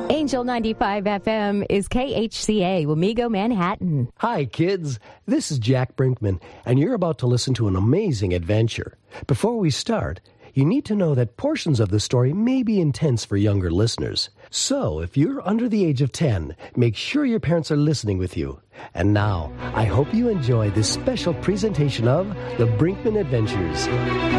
Angel 95 FM is KHCA, Wamego, Manhattan. Hi, kids. This is Jack Brinkman, and you're about to listen to an amazing adventure. Before we start, you need to know that portions of the story may be intense for younger listeners. So, if you're under the age of 10, make sure your parents are listening with you. And now, I hope you enjoy this special presentation of The Brinkman Adventures.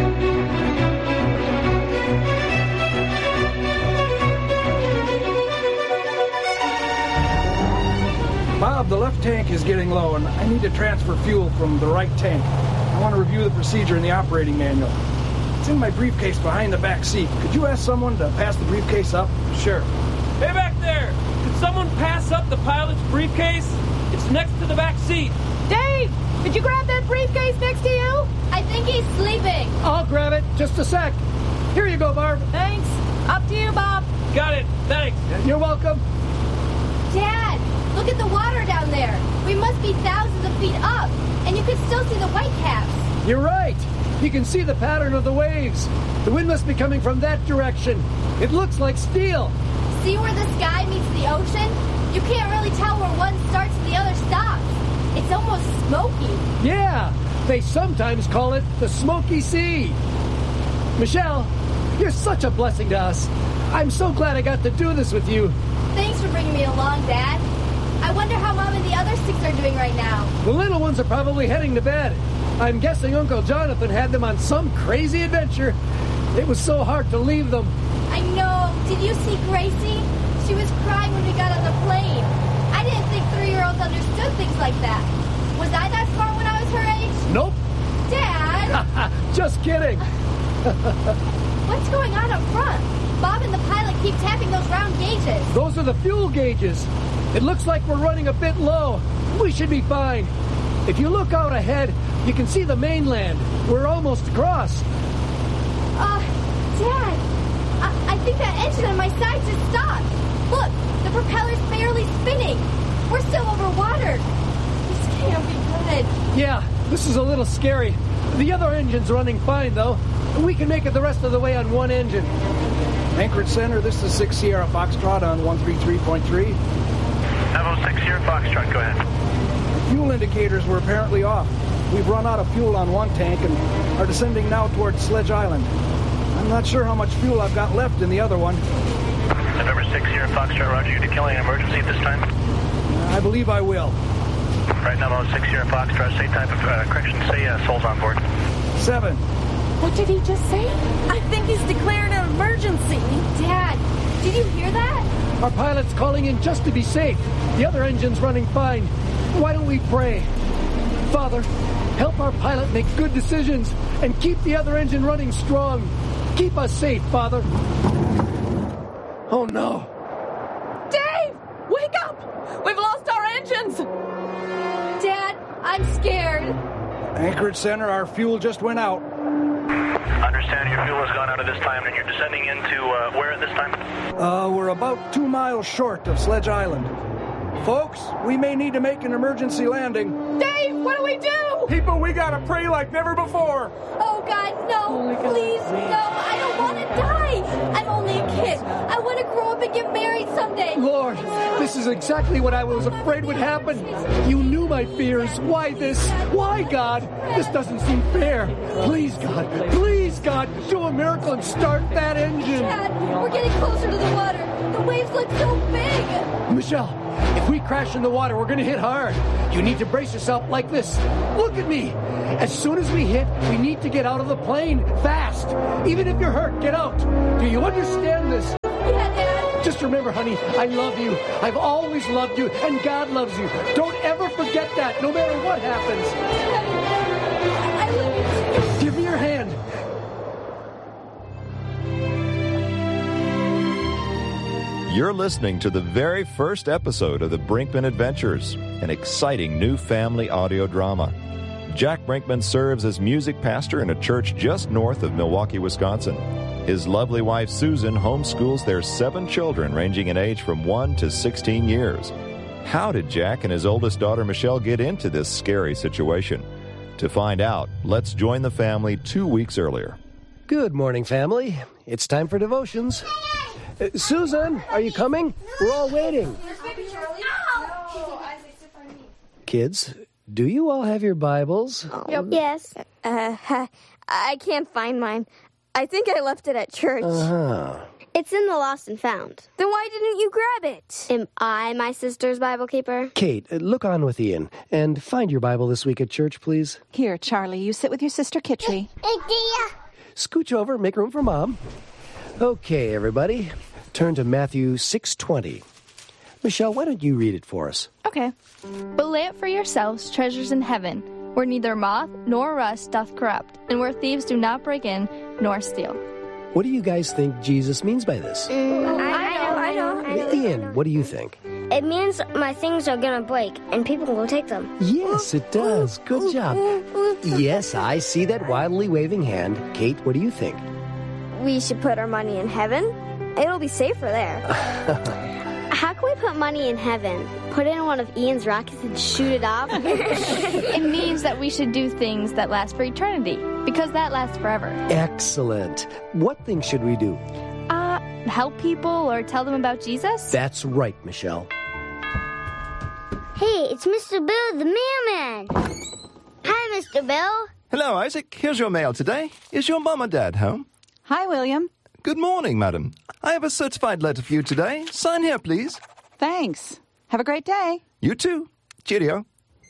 Bob, the left tank is getting low, and I need to transfer fuel from the right tank. I want to review the procedure in the operating manual. It's in my briefcase behind the back seat. Could you ask someone to pass the briefcase up? Sure. Hey, back there! Could someone pass up the pilot's briefcase? It's next to the back seat. Dave! Did you grab that briefcase next to you? I think he's sleeping. I'll grab it. Just a sec. Here you go, Barb. Thanks. Up to you, Bob. Got it. Thanks. You're welcome. Dad, look at the water down there. We must be thousands of feet up, and you can still see the white caps. You're right. You can see the pattern of the waves. The wind must be coming from that direction. It looks like steel. See where the sky meets the ocean? You can't really tell where one starts and the other stops. It's almost smoky. Yeah, they sometimes call it the Smoky Sea. Michelle, you're such a blessing to us. I'm so glad I got to do this with you. Thanks for bringing me along, Dad. I wonder how Mom and the other six are doing right now. The little ones are probably heading to bed. I'm guessing Uncle Jonathan had them on some crazy adventure. It was so hard to leave them. I know. Did you see Gracie? She was crying when we got on the plane. I didn't think 3-year-olds understood things like that. Was I that smart when I was her age? Nope. Dad! Just kidding. What's going on up front? Bob and the pilot keep tapping those round gauges. Those are the fuel gauges. It looks like we're running a bit low. We should be fine. If you look out ahead, you can see the mainland. We're almost across. Dad, I think that engine on my side just stopped. Look, the propeller's barely spinning. We're still over water. This can't be good. Yeah, this is a little scary. The other engine's running fine, though. We can make it the rest of the way on one engine. Anchorage Center, this is 6 Sierra Foxtrot on 133.3. Evo 6 Sierra Foxtrot, go ahead. The fuel indicators were apparently off. We've run out of fuel on one tank and are descending now towards Sledge Island. I'm not sure how much fuel I've got left in the other one. November 6 Sierra Foxtrot, roger, you declaring an emergency at this time? I believe I will. Right now, 6 Sierra Foxtrot, say type of correction, say souls on board. 7. What did he just say? I think he's declaring an emergency. Dad, did you hear that? Our pilot's calling in just to be safe. The other engine's running fine. Why don't we pray? Father, help our pilot make good decisions and keep the other engine running strong. Keep us safe, Father. Oh, no. Dave! Wake up! We've lost our engines! Dad, I'm scared. Anchorage Center, our fuel just went out. Understand your fuel has gone out at this time, and you're descending into where at this time? We're about 2 miles short of Sledge Island. Folks, we may need to make an emergency landing. Dave, what do we do? People, we gotta pray like never before. Oh, God, no. Please, no. I don't want to die. I'm only a kid. I want to grow up and get married someday. Lord, this is exactly what I was afraid would happen. You knew my fears. Why this? Why, God? This doesn't seem fair. Please, God, do a miracle and start that engine. Dad, we're getting closer to the water. The waves look so big. Michelle, if we crash in the water, we're going to hit hard. You need to brace yourself like this. Look at me. As soon as we hit, we need to get out of the plane fast. Even if you're hurt, get out. Do you understand this? Yeah, Dad. Just remember, honey, I love you. I've always loved you, and God loves you. Don't ever forget that, no matter what happens. I love you. Give me your hand. You're listening to the very first episode of the Brinkman Adventures, an exciting new family audio drama. Jack Brinkman serves as music pastor in a church just north of Milwaukee, Wisconsin. His lovely wife, Susan, homeschools their 7 children ranging in age from 1 to 16 years. How did Jack and his oldest daughter, Michelle, get into this scary situation? To find out, let's join the family 2 weeks earlier. Good morning, family. It's time for devotions. Susan, are you coming? We're all waiting. Kids, do you all have your Bibles? Yes. I can't find mine. I think I left it at church. It's in the Lost and Found. Then why didn't you grab it? Am I my sister's Bible keeper? Kate, look on with Ian and find your Bible this week at church, please. Here, Charlie, you sit with your sister Kitri. Scooch over, make room for Mom. Okay, everybody. Turn to Matthew 6:20. Michelle, why don't you read it for us? Okay. But lay up for yourselves treasures in heaven, where neither moth nor rust doth corrupt, and where thieves do not break in nor steal. What do you guys think Jesus means by this? I know. Ian, what do you think? It means my things are gonna break, and people will take them. Yes, it does. Good job. Yes, I see that wildly waving hand. Kate, what do you think? We should put our money in heaven. It'll be safer there. How can we put money in heaven? Put it in one of Ian's rockets and shoot it off? It means that we should do things that last for eternity, because that lasts forever. Excellent. What things should we do? Help people or tell them about Jesus? That's right, Michelle. Hey, it's Mr. Bill the mailman. Hi, Mr. Bill. Hello, Isaac. Here's your mail today. Is your mum and dad home? Hi, William. Good morning, madam. I have a certified letter for you today. Sign here, please. Thanks. Have a great day. You too. Cheerio.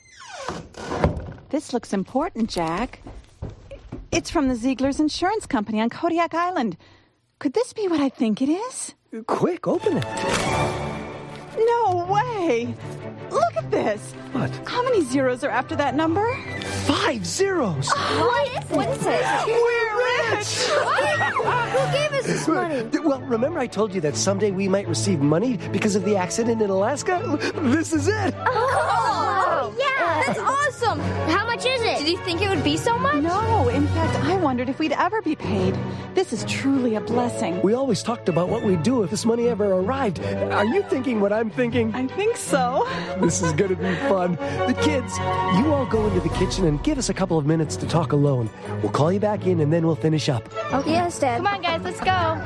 This looks important, Jack. It's from the Ziegler's Insurance Company on Kodiak Island. Could this be what I think it is? Quick, open it. No way! Look at this. What? How many zeros are after that number? 5 zeros. What is it? We're rich! Who gave us this money? Well, remember I told you that someday we might receive money because of the accident in Alaska? This is it. Oh, yeah. That's awesome. How much is it? Did you think it would be so much? No, in fact, I wondered if we'd ever be paid. This is truly a blessing. We always talked about what we'd do if this money ever arrived. Are you thinking what I'm thinking? I think so. This is going to be fun. The kids, you all go into the kitchen and give us a couple of minutes to talk alone. We'll call you back in and then we'll finish up. Okay. Yes, Dad. Come on, guys, let's go.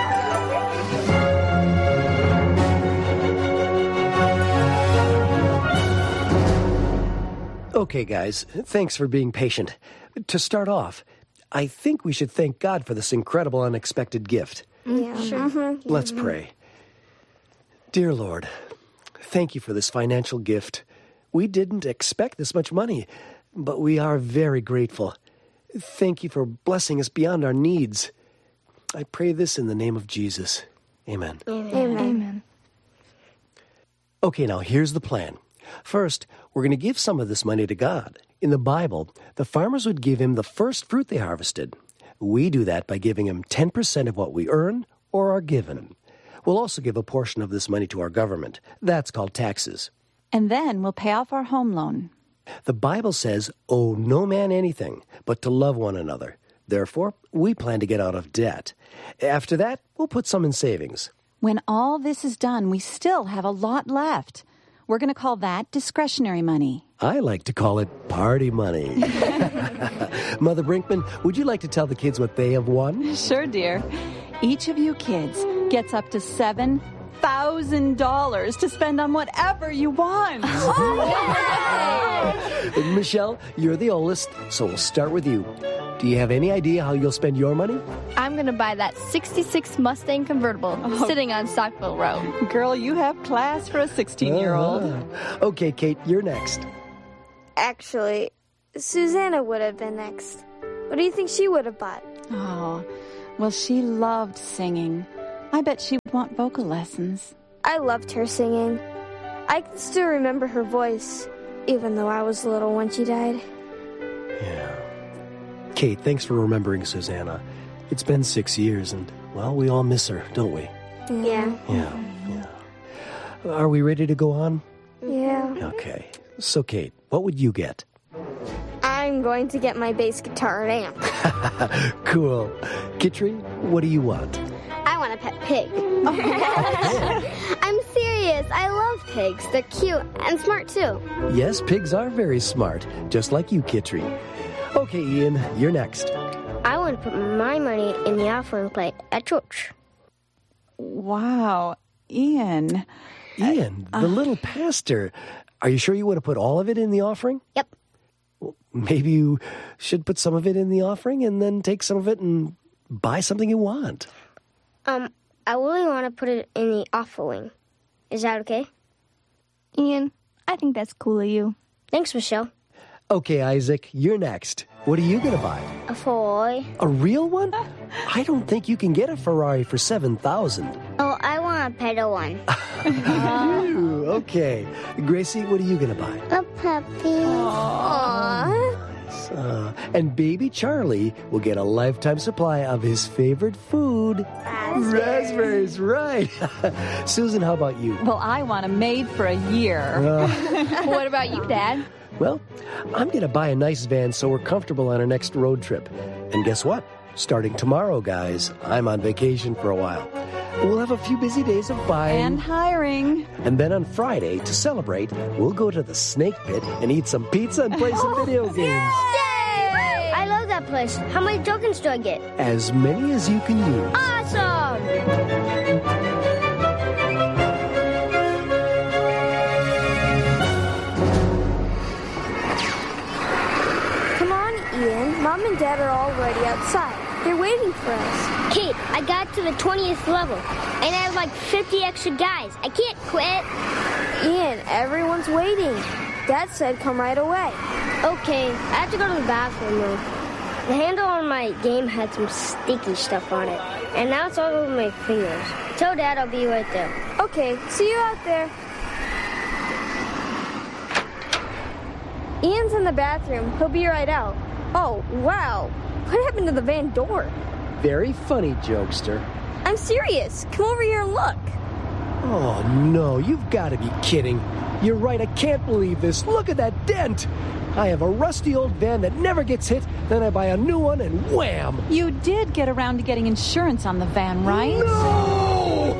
Okay, guys, thanks for being patient. To start off, I think we should thank God for this incredible unexpected gift. Yeah, sure. Let's pray. Dear Lord, thank you for this financial gift. We didn't expect this much money, but we are very grateful. Thank you for blessing us beyond our needs. I pray this in the name of Jesus. Amen. Amen. Okay, now here's the plan. First, we're going to give some of this money to God. In the Bible, the farmers would give him the first fruit they harvested. We do that by giving him 10% of what we earn or are given. We'll also give a portion of this money to our government. That's called taxes. And then we'll pay off our home loan. The Bible says, owe no man anything, but to love one another. Therefore, we plan to get out of debt. After that, we'll put some in savings. When all this is done, we still have a lot left. We're going to call that discretionary money. I like to call it party money. Mother Brinkman, would you like to tell the kids what they have won? Sure, dear. Each of you kids gets up to $7,000 to spend on whatever you want. Michelle, you're the oldest, so we'll start with you. Do you have any idea how you'll spend your money? I'm going to buy that 66 Mustang convertible sitting on Stockville Road. Girl, you have class for a 16-year-old. Okay, Kate, you're next. Actually, Susanna would have been next. What do you think she would have bought? Oh, well, she loved singing. I bet she'd want vocal lessons. I loved her singing. I can still remember her voice, even though I was little when she died. Yeah. Kate, thanks for remembering Susanna. It's been 6 years, and, well, we all miss her, don't we? Yeah. Yeah. Are we ready to go on? Yeah. Okay. So, Kate, what would you get? I'm going to get my bass guitar and amp. Cool. Kitri, what do you want? I want a pet pig. I'm serious. I love pigs. They're cute and smart, too. Yes, pigs are very smart, just like you, Kitri. Okay, Ian, you're next. I want to put my money in the offering plate at church. Wow. Ian. Ian, the little pastor. Are you sure you want to put all of it in the offering? Yep. Well, maybe you should put some of it in the offering and then take some of it and buy something you want. I really want to put it in the offering. Is that okay? Ian, I think that's cool of you. Thanks, Michelle. Okay, Isaac, you're next. What are you going to buy? A Ferrari. A real one? I don't think you can get a Ferrari for $7,000. Oh, I want a pedal one. Ooh, okay. Gracie, what are you going to buy? A puppy. Aww. And baby Charlie will get a lifetime supply of his favorite food. Raspberries, right. Susan, how about you? Well, I want a maid for a year. What about you, Dad? Well, I'm going to buy a nice van so we're comfortable on our next road trip. And guess what? Starting tomorrow, guys, I'm on vacation for a while. We'll have a few busy days of buying. And hiring. And then on Friday, to celebrate, we'll go to the Snake Pit and eat some pizza and play some video games. Yay! I love that place. How many tokens do I get? As many as you can use. Awesome! Ian, Mom and Dad are already outside. They're waiting for us. Kate, I got to the 20th level, and I have like 50 extra guys. I can't quit. Ian, everyone's waiting. Dad said come right away. Okay, I have to go to the bathroom now. The handle on my game had some sticky stuff on it, and now it's all over my fingers. Tell Dad I'll be right there. Okay, see you out there. Ian's in the bathroom. He'll be right out. Oh, wow. What happened to the van door? Very funny, jokester. I'm serious. Come over here and look. Oh, no, you've got to be kidding. You're right, I can't believe this. Look at that dent. I have a rusty old van that never gets hit, then I buy a new one and wham! You did get around to getting insurance on the van, right? No!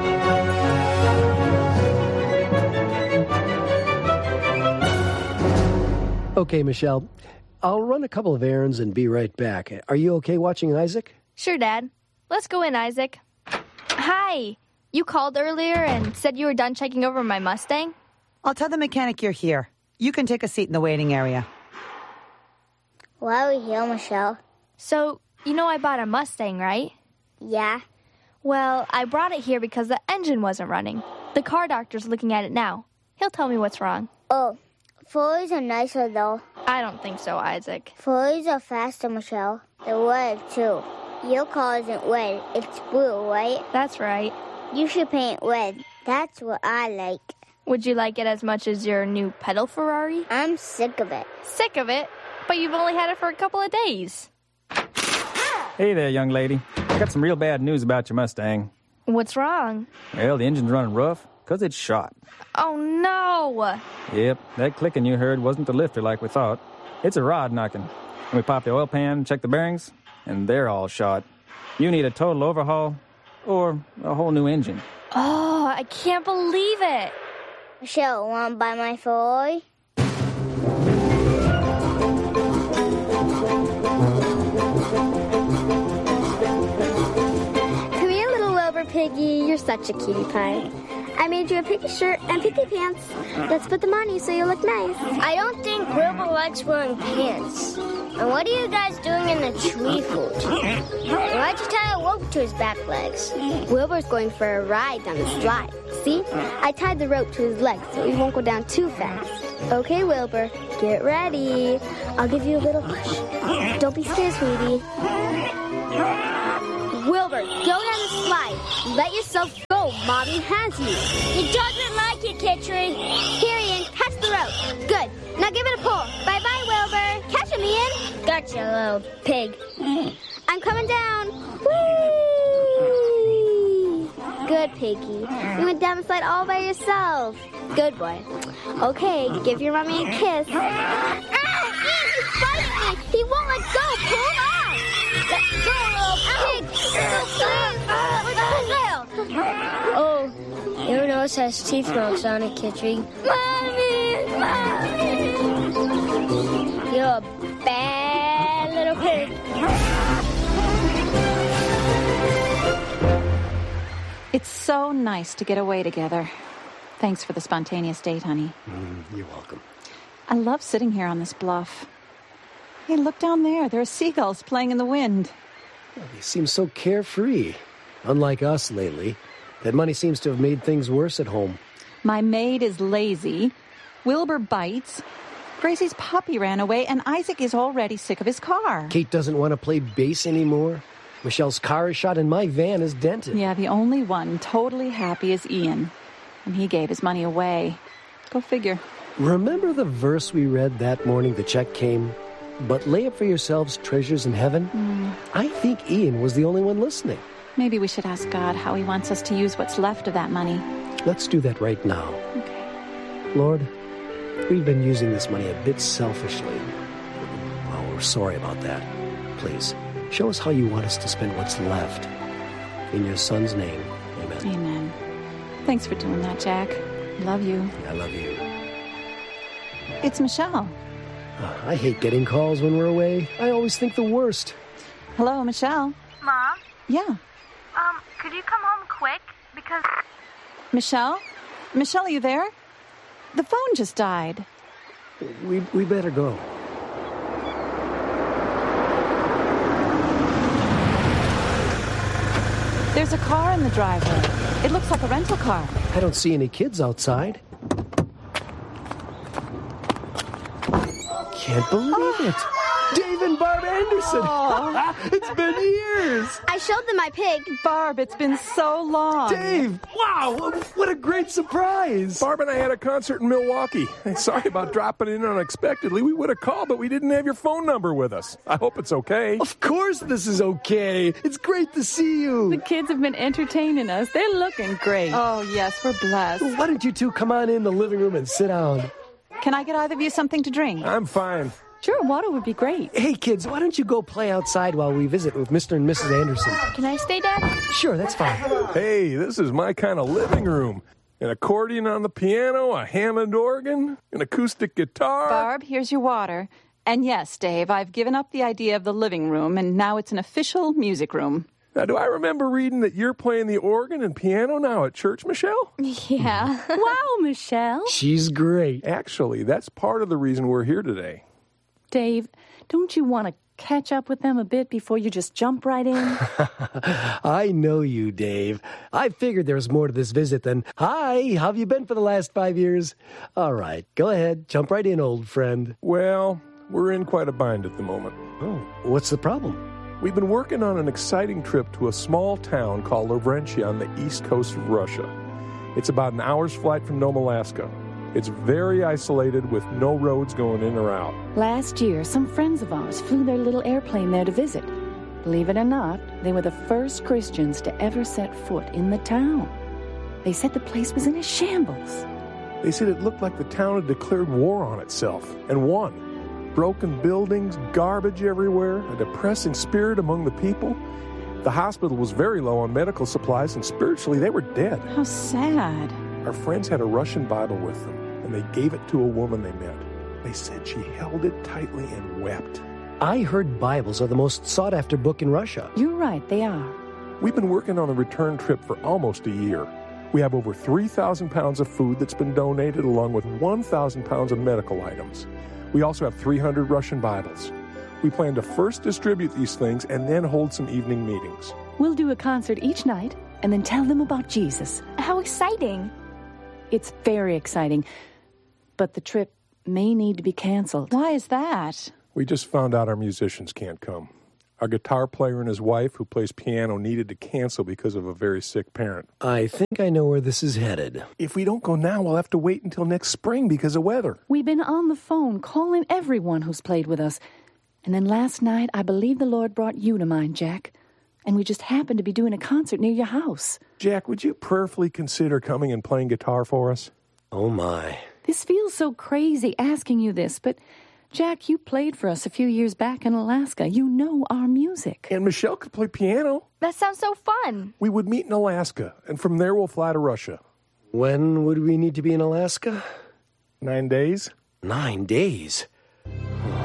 Okay, Michelle, I'll run a couple of errands and be right back. Are you okay watching Isaac? Sure, Dad. Let's go in, Isaac. Hi. You called earlier and said you were done checking over my Mustang? I'll tell the mechanic you're here. You can take a seat in the waiting area. Why are we here, Michelle? So, you know I bought a Mustang, right? Yeah. Well, I brought it here because the engine wasn't running. The car doctor's looking at it now. He'll tell me what's wrong. Oh, Ferraris are nicer, though. I don't think so, Isaac. Ferraris are faster, Michelle. They're red, too. Your car isn't red. It's blue, right? That's right. You should paint red. That's what I like. Would you like it as much as your new pedal Ferrari? I'm sick of it. Sick of it? But you've only had it for a couple of days. Hey there, young lady. I got some real bad news about your Mustang. What's wrong? Well, the engine's running rough because it's shot. Oh, no! Yep, that clicking you heard wasn't the lifter like we thought. It's a rod knocking. And we pop the oil pan, check the bearings, and they're all shot. You need a total overhaul or a whole new engine. Oh, I can't believe it. Michelle, want to buy my Ferrari? Come here, little Wilbur Piggy. You're such a cutie pie. I made you a piggy shirt and piggy pants. Let's put them on you so you look nice. I don't think Wilbur likes wearing pants. And what are you guys doing in the tree fort? Why'd you tie a rope to his back legs? Wilbur's going for a ride down the slide. See? I tied the rope to his legs so he won't go down too fast. Okay, Wilbur, get ready. I'll give you a little push. Don't be scared, sweetie. Wilbur, go down the slide. Let yourself go. Mommy has you. He doesn't like it, Kitchery. Here, Ian, catch the rope. Good. Now give it a pull. Bye-bye, Wilbur. Catch him, Ian. Gotcha, little pig. I'm coming down. Whee! Good, Piggy. You went down the slide all by yourself. Good boy. Okay, give your mommy a kiss. Ow! Ian, he's biting me. He won't let go. Pull him off. Let go, little pig. Oh, your nose has teeth marks on it, Kitchery. Mommy! You're a bad little pig. It's so nice to get away together. Thanks for the spontaneous date, honey. You're welcome. I love sitting here on this bluff. Hey, look down there. There are seagulls playing in the wind. Well, they seem so carefree. Unlike us lately. That money seems to have made things worse at home. My maid is lazy. Wilbur bites. Gracie's puppy ran away, and Isaac is already sick of his car. Kate doesn't want to play bass anymore. Michelle's car is shot and my van is dented. Yeah, the only one totally happy is Ian. And he gave his money away. Go figure. Remember the verse we read that morning the check came? But lay up for yourselves treasures in heaven? I think Ian was the only one listening. Maybe we should ask God how he wants us to use what's left of that money. Let's do that right now. Okay. Lord, we've been using this money a bit selfishly. Oh, we're sorry about that. Please, show us how you want us to spend what's left. In your Son's name, amen. Amen. Thanks for doing that, Jack. Love you. I love you. It's Michelle. I hate getting calls when we're away. I always think the worst. Hello, Michelle. Mom? Yeah. Could you come home quick? Because... Michelle? Michelle, are you there? The phone just died. We better go. There's a car in the driveway. It looks like a rental car. I don't see any kids outside. Can't believe it. Dave and Barb Anderson. It's been years. I showed them my pig. Barb, it's been so long. Dave, wow, what a great surprise. Barb and I had a concert in Milwaukee. Sorry about dropping in unexpectedly. We would have called, but we didn't have your phone number with us. I hope it's okay. Of course this is okay. It's great to see you. The kids have been entertaining us. They're looking great. Oh, yes, we're blessed. Why don't you two come on in the living room and sit down? Can I get either of you something to drink? I'm fine. Sure, water would be great. Hey, kids, why don't you go play outside while we visit with Mr. and Mrs. Anderson? Can I stay, Dad? Sure, that's fine. Hey, this is my kind of living room. An accordion on the piano, a Hammond organ, an acoustic guitar. Barb, here's your water. And yes, Dave, I've given up the idea of the living room, and now it's an official music room. Now, do I remember reading that you're playing the organ and piano now at church, Michelle? Yeah. Wow, Michelle. She's great. Actually, that's part of the reason we're here today. Dave, don't you want to catch up with them a bit before you just jump right in? I know you, Dave. I figured there was more to this visit than, hi, how have you been for the last 5 years? All right, go ahead. Jump right in, old friend. Well, we're in quite a bind at the moment. Oh, what's the problem? We've been working on an exciting trip to a small town called Lovrentia on the east coast of Russia. It's about an hour's flight from Nome, Alaska. It's very isolated with no roads going in or out. Last year, some friends of ours flew their little airplane there to visit. Believe it or not, they were the first Christians to ever set foot in the town. They said the place was in a shambles. They said it looked like the town had declared war on itself and won. Broken buildings, garbage everywhere, a depressing spirit among the people. The hospital was very low on medical supplies, and spiritually they were dead. How sad. Our friends had a Russian Bible with them, and they gave it to a woman they met. They said she held it tightly and wept. I heard Bibles are the most sought-after book in Russia. You're right, they are. We've been working on the return trip for almost a year. We have over 3,000 pounds of food that's been donated, along with 1,000 pounds of medical items. We also have 300 Russian Bibles. We plan to first distribute these things and then hold some evening meetings. We'll do a concert each night and then tell them about Jesus. How exciting. It's very exciting, but the trip may need to be canceled. Why is that? We just found out our musicians can't come. Our guitar player and his wife, who plays piano, needed to cancel because of a very sick parent. I think I know where this is headed. If we don't go now, we'll have to wait until next spring because of weather. We've been on the phone calling everyone who's played with us. And then last night, I believe the Lord brought you to mind, Jack. And we just happened to be doing a concert near your house. Jack, would you prayerfully consider coming and playing guitar for us? Oh, my. This feels so crazy asking you this, but Jack, you played for us a few years back in Alaska. You know our music. And Michelle could play piano. That sounds so fun. We would meet in Alaska, and from there we'll fly to Russia. When would we need to be in Alaska? 9 days. 9 days?